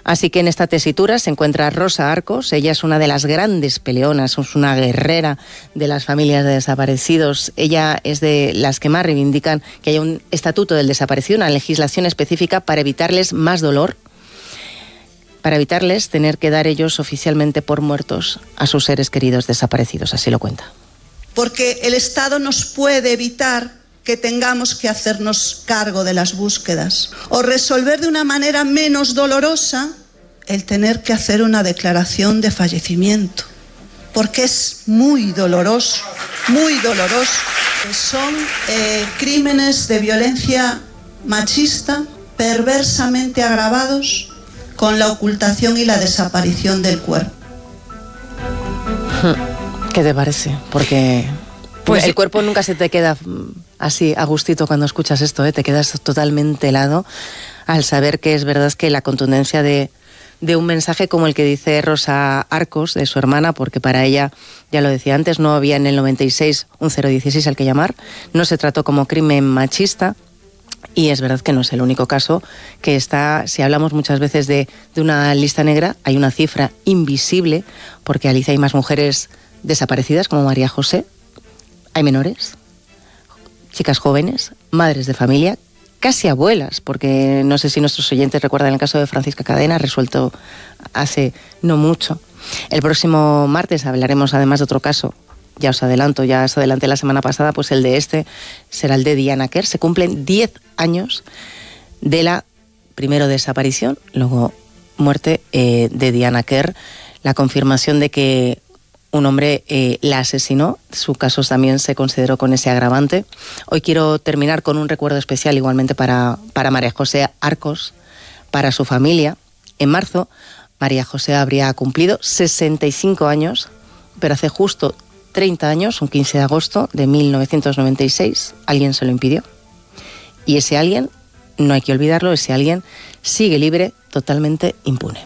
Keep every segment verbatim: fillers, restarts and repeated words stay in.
Así que en esta tesitura se encuentra Rosa Arcos. Ella es una de las grandes peleonas, es una guerrera de las familias de desaparecidos. Ella es de las que más reivindican que haya un estatuto del desaparecido, una legislación específica para evitarles más dolor, para evitarles tener que dar ellos oficialmente por muertos a sus seres queridos desaparecidos. Así lo cuenta. Porque el Estado nos puede evitar que tengamos que hacernos cargo de las búsquedas o resolver de una manera menos dolorosa el tener que hacer una declaración de fallecimiento, porque es muy doloroso, muy doloroso. Son eh, crímenes de violencia machista perversamente agravados con la ocultación y la desaparición del cuerpo. ¿Qué te parece? Porque pues el cuerpo nunca se te queda así a gustito cuando escuchas esto, ¿eh? Te quedas totalmente helado al saber que es verdad que la contundencia de, de un mensaje como el que dice Rosa Arcos, de su hermana, porque para ella, ya lo decía antes, no había en el noventa y seis un cero dieciséis al que llamar, no se trató como crimen machista, y es verdad que no es el único caso que está, si hablamos muchas veces de, de una lista negra, hay una cifra invisible, porque Alicia hay más mujeres desaparecidas como María José, hay menores, chicas jóvenes, madres de familia, casi abuelas, porque no sé si nuestros oyentes recuerdan el caso de Francisca Cadena, resuelto hace no mucho. El próximo martes hablaremos además de otro caso, ya os adelanto, ya os adelanté la semana pasada, pues el de este será el de Diana Quer. Se cumplen diez años de la primero desaparición, luego muerte eh, de Diana Quer, la confirmación de que un hombre eh, la asesinó. Su caso también se consideró con ese agravante. Hoy quiero terminar con un recuerdo especial igualmente para, para María José Arcos, para su familia. En marzo, María José habría cumplido sesenta y cinco años, pero hace justo treinta años, un quince de agosto de mil novecientos noventa y seis, alguien se lo impidió. Y ese alguien, no hay que olvidarlo, ese alguien sigue libre, totalmente impune.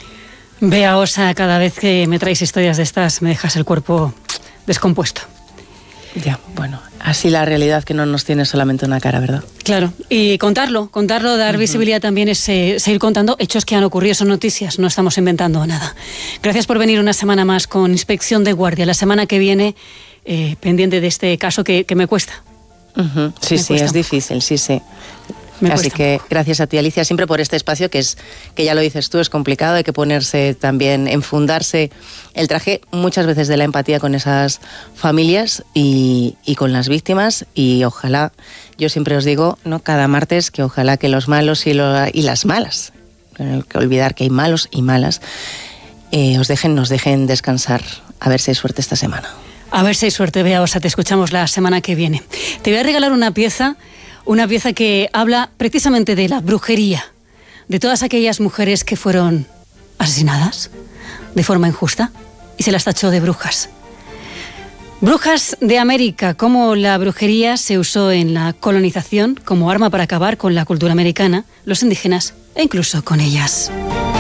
Bea Osa, cada vez que me traes historias de estas me dejas el cuerpo descompuesto. Ya, bueno, así la realidad que no nos tiene solamente una cara, ¿verdad? Claro, y contarlo, contarlo, dar uh-huh. visibilidad también es eh, seguir contando hechos que han ocurrido, son noticias, no estamos inventando nada. Gracias por venir una semana más con Inspección de Guardia. La semana que viene, eh, pendiente de este caso que, que me cuesta. Uh-huh. Sí, me sí, es difícil, sí, sí. Me Así cuesta. Que gracias a ti, Alicia, siempre por este espacio que es, que ya lo dices tú, es complicado, hay que ponerse también, enfundarse el traje muchas veces de la empatía con esas familias y, y con las víctimas, y ojalá, yo siempre os digo, ¿no?, cada martes, que ojalá que los malos y, lo, y las malas, no hay que olvidar que hay malos y malas, eh, os dejen, nos dejen descansar, a ver si hay suerte esta semana. A ver si hay suerte, Bea Osa, te escuchamos la semana que viene. Te voy a regalar una pieza Una pieza que habla precisamente de la brujería, de todas aquellas mujeres que fueron asesinadas de forma injusta y se las tachó de brujas. Brujas de América, cómo la brujería se usó en la colonización como arma para acabar con la cultura americana, los indígenas e incluso con ellas.